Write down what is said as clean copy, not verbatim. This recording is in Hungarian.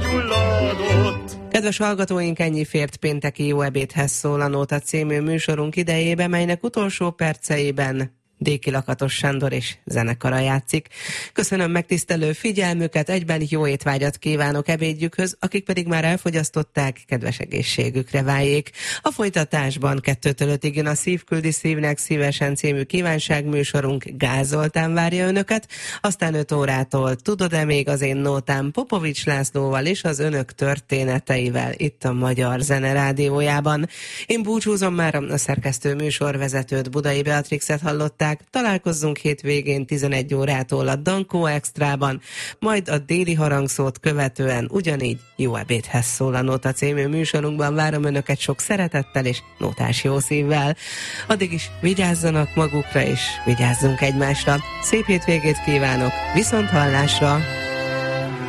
gyulladott. Kedves hallgatóink, ennyi fért pénteki Jó ebédhez szól a Nóta című műsorunk idejébe, melynek utolsó perceiben Déki Lakatos Sándor és zenekara játszik. Köszönöm megtisztelő figyelmüket, egyben jó étvágyat kívánok ebédjükhöz, akik pedig már elfogyasztották, kedves egészségükre váljék. A folytatásban 2-től 5-ig jön a Szívküldi Szívnek Szívesen című kívánságműsorunk, Gál Zoltán várja önöket, aztán 5 órától Tudod-e még az én nótám Popovics Lászlóval és az önök történeteivel itt a Magyar Zene Rádiójában. Én búcsúzom már, a szerkesztő műsorvezetőt, Budai Beatrixet hallották. Találkozzunk hétvégén 11 órától a Dankó Extrában, majd a déli harangszót követően ugyanígy Jó ebédhez szól a Nóta című műsorunkban. Várom önöket sok szeretettel és nótás jó szívvel. Addig is vigyázzanak magukra és vigyázzunk egymásra. Szép hétvégét kívánok, viszont hallásra!